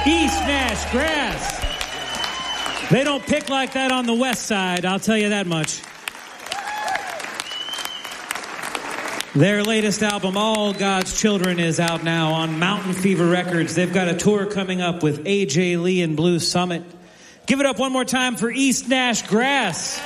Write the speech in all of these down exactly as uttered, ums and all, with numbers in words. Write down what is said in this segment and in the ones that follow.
East Nash Grass. They don't pick like that on the west side, I'll tell you that much. Their latest album, All God's Children, is out now on Mountain Fever Records. They've got a tour coming up with A J Lee and Blue Summit. Give it up one more time for East Nash Grass.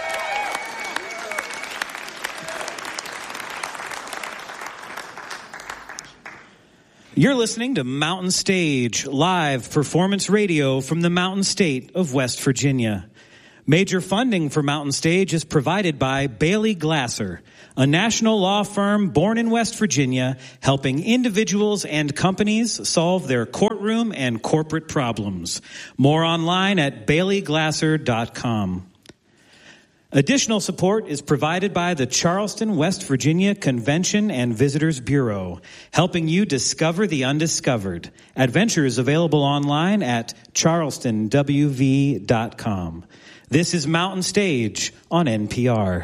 You're listening to Mountain Stage, live performance radio from the Mountain State of West Virginia. Major funding for Mountain Stage is provided by Bailey Glasser, a national law firm born in West Virginia, helping individuals and companies solve their courtroom and corporate problems. More online at bailey glasser dot com. Additional support is provided by the Charleston, West Virginia Convention and Visitors Bureau, helping you discover the undiscovered. Adventure is available online at charleston w v dot com. This is Mountain Stage on N P R.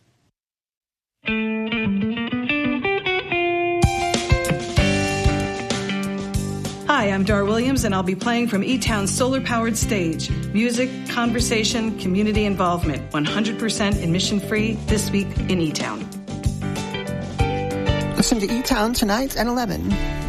Hi, I'm Dar Williams, and I'll be playing from E-Town's solar-powered stage. Music, conversation, community involvement, one hundred percent admission-free this week in E-Town. Listen to E-Town tonight at eleven.